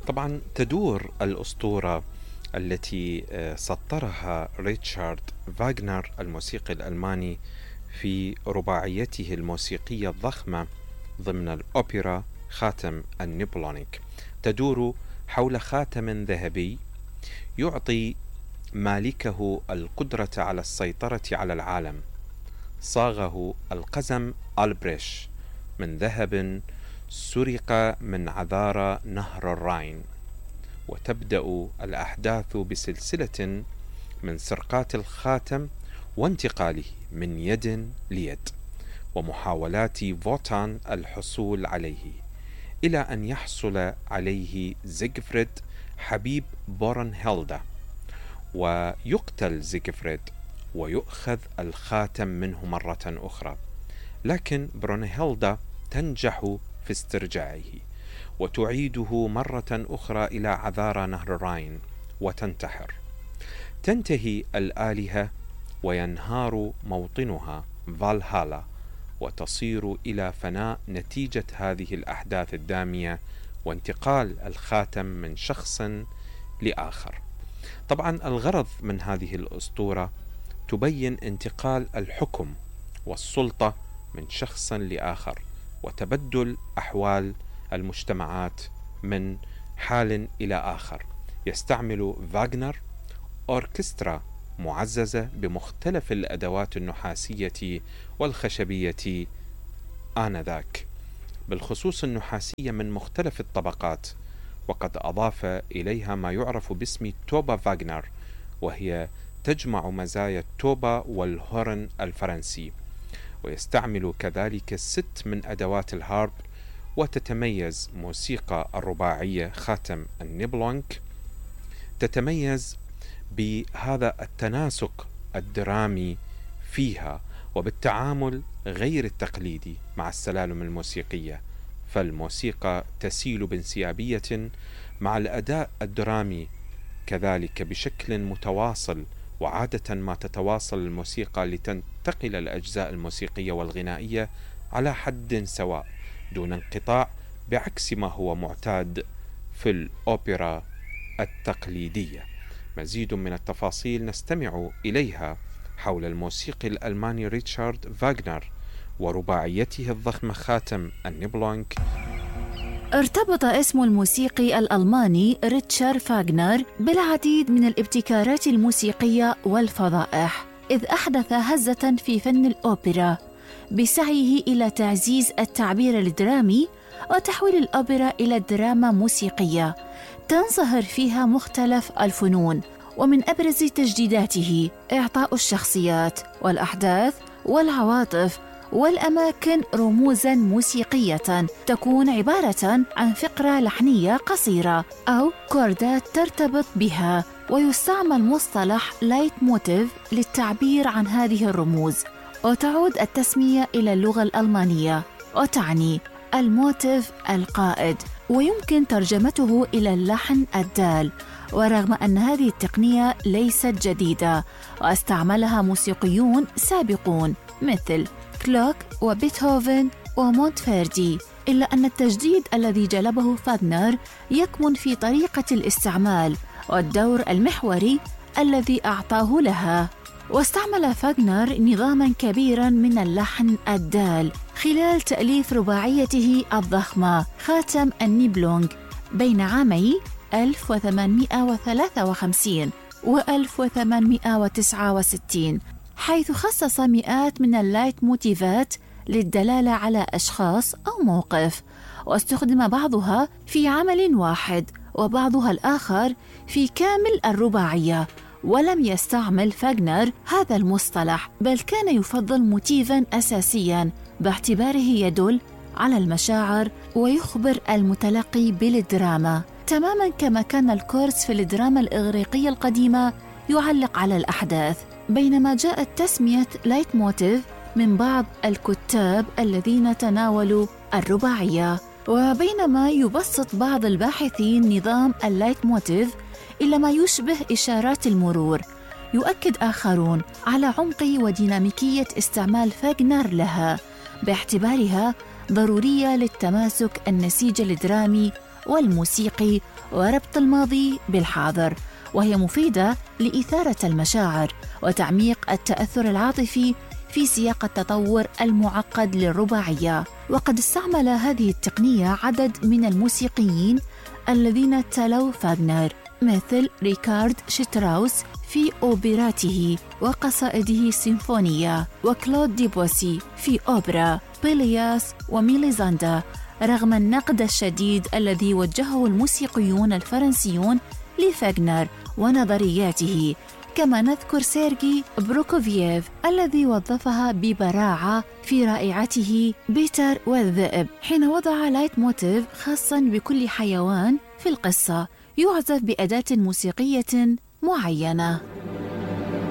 طبعا تدور الأسطورة التي سطرها ريتشارد فاغنر الموسيقي الألماني في رباعيته الموسيقية الضخمة ضمن الأوبرا خاتم النيبلونيك، تدور حول خاتم ذهبي يعطي مالكه القدرة على السيطرة على العالم. صاغه القزم ألبريش من ذهب سرق من عذارى نهر الراين. وتبدأ الأحداث بسلسلة من سرقات الخاتم وانتقاله من يد ليد، ومحاولات فوتان الحصول عليه، إلى أن يحصل عليه زيغفريد حبيب بورنهيلدا، ويقتل زيغفريد ويؤخذ الخاتم منه مرة أخرى. لكن برونهيلدا تنجح في استرجاعه وتعيده مرة أخرى إلى عذارى نهر الراين وتنتحر. تنتهي الآلهة وينهار موطنها فالهالا، وتصير إلى فناء نتيجة هذه الأحداث الدامية وانتقال الخاتم من شخص لآخر. طبعا الغرض من هذه الأسطورة تبين انتقال الحكم والسلطة من شخص لآخر، وتبدل أحوال المجتمعات من حال إلى آخر. يستعمل فاغنر أوركسترا معززة بمختلف الأدوات النحاسية والخشبية آنذاك، بالخصوص النحاسية من مختلف الطبقات، وقد أضاف إليها ما يعرف باسم توبا فاغنر، وهي تجمع مزايا التوبا والهورن الفرنسي. ويستعمل كذلك 6 من أدوات الهارب. وتتميز موسيقى الرباعية خاتم النيبلونك تتميز بهذا التناسق الدرامي فيها، وبالتعامل غير التقليدي مع السلالم الموسيقية، فالموسيقى تسيل بانسيابية مع الأداء الدرامي كذلك بشكل متواصل. وعادة ما تتواصل الموسيقى لتنتقل الأجزاء الموسيقية والغنائية على حد سواء دون انقطاع، بعكس ما هو معتاد في الأوبرا التقليدية. مزيد من التفاصيل نستمع إليها حول الموسيقي الألماني ريتشارد فاغنر ورباعيته الضخمة خاتم النيبلونك. ارتبط اسم الموسيقي الألماني ريتشارد فاغنر بالعديد من الابتكارات الموسيقية والفضائح، إذ أحدث هزة في فن الأوبرا بسعيه إلى تعزيز التعبير الدرامي وتحويل الأوبرا إلى دراما موسيقية تنصهر فيها مختلف الفنون. ومن أبرز تجديداته إعطاء الشخصيات والأحداث والعواطف والأماكن رموزاً موسيقية تكون عبارة عن فقرة لحنية قصيرة أو كوردات ترتبط بها، ويستعمل مصطلح لايت موتيف للتعبير عن هذه الرموز. وتعود التسمية إلى اللغة الألمانية وتعني الموتيف القائد، ويمكن ترجمته إلى اللحن الدال. ورغم أن هذه التقنية ليست جديدة واستعملها موسيقيون سابقون مثل كلوك وبيتهوفن ومونتفيردي، إلا أن التجديد الذي جلبه فاغنر يكمن في طريقة الاستعمال والدور المحوري الذي أعطاه لها. واستعمل فاغنر نظاماً كبيراً من اللحن الدال خلال تأليف رباعيته الضخمة خاتم النيبلونج بين عامي 1853 و 1869، حيث خصص مئات من اللايت موتيفات للدلالة على أشخاص أو موقف، واستخدم بعضها في عمل واحد وبعضها الآخر في كامل الرباعية. ولم يستعمل فاغنر هذا المصطلح، بل كان يفضل موتيفاً أساسياً باعتباره يدل على المشاعر ويخبر المتلقي بالدراما، تماماً كما كان الكورس في الدراما الإغريقية القديمة يعلق على الأحداث. بينما جاءت تسمية لايت موتيف من بعض الكتاب الذين تناولوا الرباعية. وبينما يبسط بعض الباحثين نظام اللايت موتيف إلى ما يشبه إشارات المرور، يؤكد آخرون على عمق وديناميكية استعمال فاغنر لها باعتبارها ضرورية للتماسك النسيج الدرامي والموسيقي وربط الماضي بالحاضر، وهي مفيدة لإثارة المشاعر وتعميق التأثر العاطفي في سياق التطور المعقد للرباعية. وقد استعمل هذه التقنية عدد من الموسيقيين الذين تلوا فاغنر، مثل ريكارد شتراوس في أوبراته وقصائده السيمفونية، وكلود ديبوسي في أوبرا بيلياس وميليزاندا، رغم النقد الشديد الذي وجهه الموسيقيون الفرنسيون لفاغنر ونظرياته. كما نذكر سيرجي بروكوفييف الذي وظفها ببراعة في رائعته بيتر والذئب، حين وضع لايت موتيف خاصاً بكل حيوان في القصة يعزف بأداة موسيقية معينة.